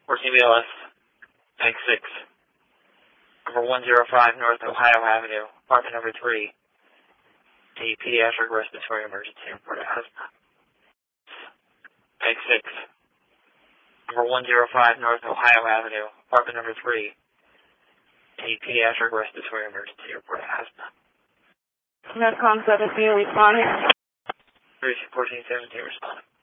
Working BLS, Bank 6, number 105 North Ohio Avenue, apartment number 3, a pediatric respiratory emergency report at asthma. Bank 6, number 105 North Ohio Avenue, apartment number 3, a pediatric respiratory emergency report at asthma. Medcom 17 responding. 1417 responding.